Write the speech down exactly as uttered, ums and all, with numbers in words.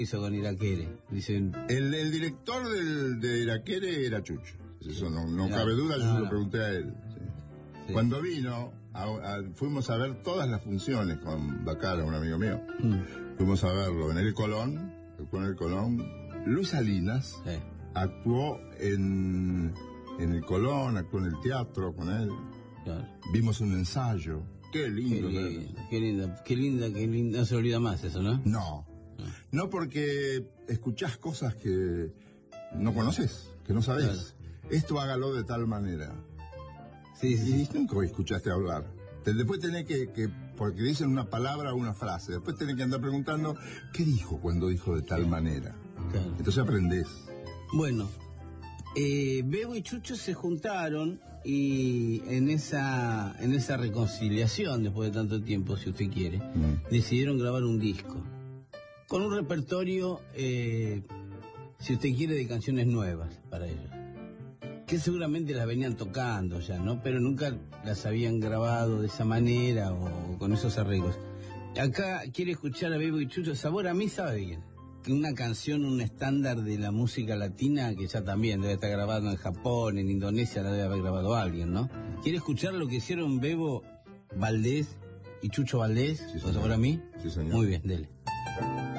hizo con Irakere. Dicen... El, el director del, de Irakere era Chucho. Eso no, no no, cabe duda, yo no, se lo no. pregunté a él. Sí. Sí. Cuando vino, a, a, fuimos a ver todas las funciones con Bacara, un amigo mío. Mm. Fuimos a verlo en el Colón, actuó en el Colón. Luis Salinas sí. actuó en, en el Colón, actuó en el teatro con él. Claro. Vimos un ensayo. Qué lindo. Qué linda, qué linda, qué linda, qué linda. No se olvida más eso, ¿no? No. No, no porque escuchás cosas que no conoces, que no sabés. Claro. Esto hágalo de tal manera. Sí, sí, sí. Nunca escuchaste hablar. Después tenés que, que, porque dicen una palabra o una frase, después tenés que andar preguntando, ¿qué dijo cuando dijo de tal manera? Claro. Entonces aprendés. Bueno, eh, Bebo y Chucho se juntaron y en esa, en esa reconciliación, después de tanto tiempo, si usted quiere, mm. decidieron grabar un disco. Con un repertorio, eh, si usted quiere, de canciones nuevas para ellos. Que seguramente las venían tocando ya, ¿no? Pero nunca las habían grabado de esa manera o con esos arreglos. Acá quiere escuchar a Bebo y Chucho. Sabor a mí sabe bien. Que una canción, un estándar de la música latina, que ya también debe estar grabado en Japón, en Indonesia, la debe haber grabado alguien, ¿no? ¿Quiere escuchar lo que hicieron Bebo Valdés y Chucho Valdés? Sí, ¿Con Sabor a mí? Sí, señor. Muy bien, dele.